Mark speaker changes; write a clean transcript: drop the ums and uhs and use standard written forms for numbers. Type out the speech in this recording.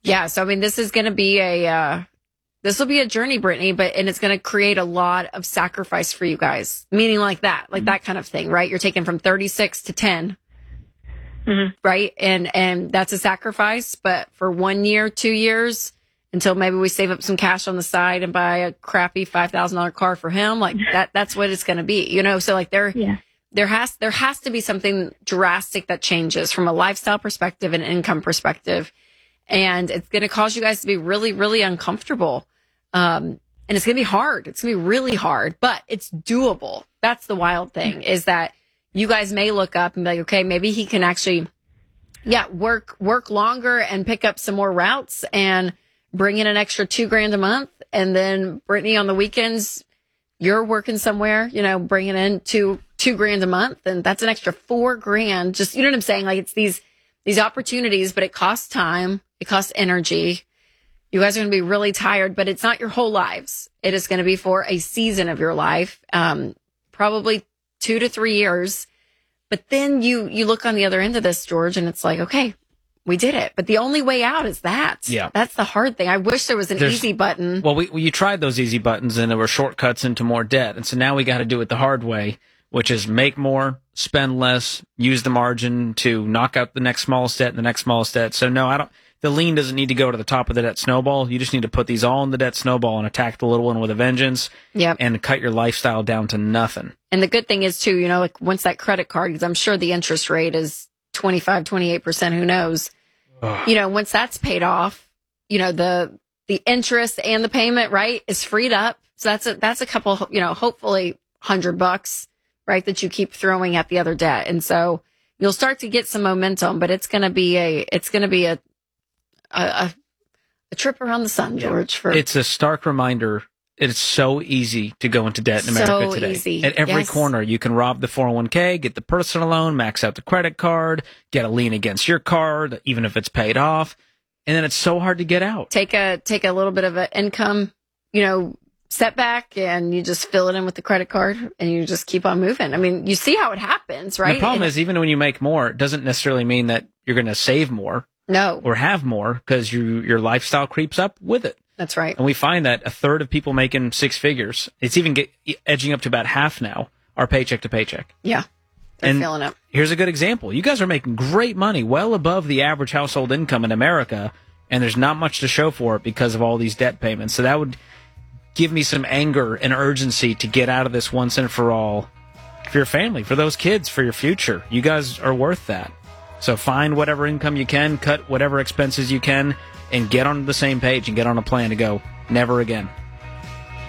Speaker 1: Yeah. So, I mean, this is going to be this will be a journey, Brittany, and it's going to create a lot of sacrifice for you guys, meaning like that kind of thing, right? You're taking from 36 to 10, right? And that's a sacrifice, but for 1 year, 2 years, until maybe we save up some cash on the side and buy a crappy $5,000 car for him, like that's what it's going to be, So like there has to be something drastic that changes from a lifestyle perspective and income perspective. And it's going to cause you guys to be really, really uncomfortable. And it's going to be hard. It's going to be really hard, but it's doable. That's the wild thing, is that you guys may look up and be like, okay, maybe he can actually, work longer and pick up some more routes and bring in an extra $2,000 a month. And then Brittany, on the weekends, you're working somewhere, bringing in $2,000 a month, and that's an extra $4,000. Just, you know what I'm saying? Like, it's these opportunities, but it costs time. It costs energy. You guys are going to be really tired, but it's not your whole lives. It is going to be for a season of your life, probably 2 to 3 years. But then you look on the other end of this, George, and it's like, okay, we did it. But the only way out is that. Yeah. That's the hard thing. I wish there was an easy button.
Speaker 2: Well, you tried those easy buttons, and there were shortcuts into more debt. And so now we got to do it the hard way, which is make more, spend less, use the margin to knock out the next smallest debt and the next smallest debt. So no, the lean doesn't need to go to the top of the debt snowball. You just need to put these all in the debt snowball and attack the little one with a vengeance.
Speaker 1: Yep.
Speaker 2: And cut your lifestyle down to nothing.
Speaker 1: And the good thing is too, like once that credit card, because I'm sure the interest rate is 25, 28%, who knows? Once that's paid off, the interest and the payment, right, is freed up. So that's a couple, hopefully $100, right, that you keep throwing at the other debt. And so you'll start to get some momentum, but it's going to be a trip around the sun, George.
Speaker 2: It's a stark reminder. It's so easy to go into debt in America today.
Speaker 1: Easy.
Speaker 2: At every corner, you can rob the 401k, get the personal loan, max out the credit card, get a lien against your card, even if it's paid off. And then it's so hard to get out.
Speaker 1: Take a little bit of an income, setback, and you just fill it in with the credit card and you just keep on moving. I mean, you see how it happens, right?
Speaker 2: The problem is, even when you make more, it doesn't necessarily mean that you're going to save more.
Speaker 1: No.
Speaker 2: Or have more, because your lifestyle creeps up with it.
Speaker 1: That's right.
Speaker 2: And we find that a third of people making six figures, it's even edging up to about half now, are paycheck to paycheck.
Speaker 1: Yeah. They're filling up.
Speaker 2: Here's a good example. You guys are making great money, well above the average household income in America, and there's not much to show for it because of all these debt payments. So that would give me some anger and urgency to get out of this once and for all for your family, for those kids, for your future. You guys are worth that. So find whatever income you can, cut whatever expenses you can, and get on the same page and get on a plan to go never again.